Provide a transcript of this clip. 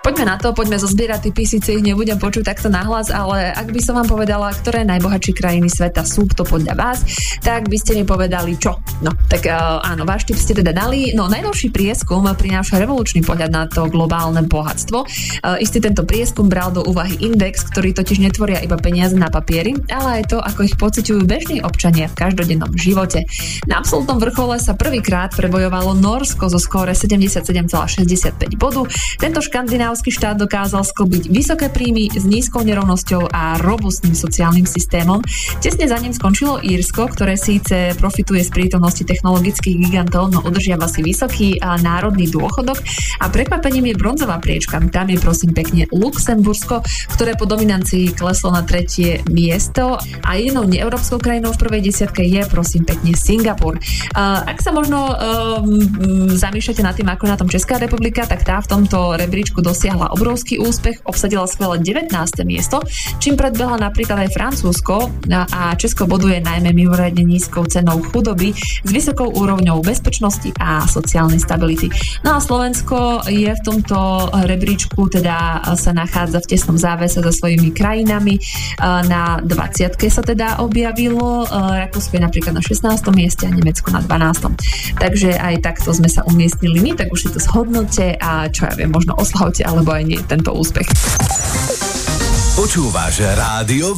Poďme na to, poďme zozbierať tipy, síce ich nebudem počuť takto nahlas, ale ak by som vám povedala, ktoré najbohatšie krajiny sveta sú to podľa vás, tak by ste mi povedali čo? No, tak áno, váš tip ste teda dali. No, najnovší prieskum prináša revolučný pohľad na to globálne bohatstvo. Istý tento prieskum bral do úvahy index, ktorý totiž netvoria iba peniaze na papieri, ale aj to, ako ich pociťujú bežní občania v každodennom živote. Na absolútnom vrchole sa prvýkrát prebojovalo Nórsko zo skóre 77,65 bodu. Tento škandinávsky štát dokázal sklbiť vysoké príjmy s nízkou nerovnosťou a robustným sociálnym systémom. Tesne za ním skončilo Írsko, ktoré síce profituje z prítomnosti technologických gigantov, no udržiava si vysoký národný dôchodok a prekvapením je bronzová priečka. Tam je prosím pekne Luxembursko, ktoré po dominancii kleslo na 3. miesto a jedinou neeurópskou krajinou v prvej desiatke je prosím pekne Singapur. Ak sa možno zamýšľate nad tým, ako na tom Česká republika, tak tá v tomto rebríčku dosiahla obrovský úspech, obsadila skvelé 19. miesto, čím predbehla napríklad aj Francúzsko a Česko boduje najmä mimoriadne nízkou cenou chudoby s vysokou úrovňou bezpečnosti a sociálnej stability. No a Slovensko je v tomto rebríčku, teda sa nachádza v tesnom závese so svojimi krajinami. Na 20. sa teda objavilo, Rakúsko je napríklad na 16. mieste a Nemecko na 12. Takže aj takto sme sa umiestnili my, tak už si to zhodnote a čo ja viem, možno oslavte alebo aj nie tento úspech. Počúvaš rádio